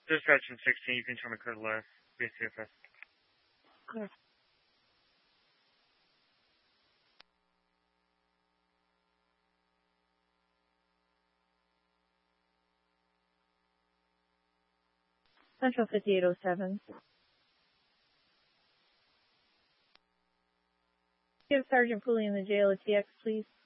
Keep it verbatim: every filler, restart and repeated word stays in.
Dispatch in sixteen, you can turn the code left. B C F S. Clear. Central fifty-eight oh seven. Give Sergeant Pooley in the jail a T X, please.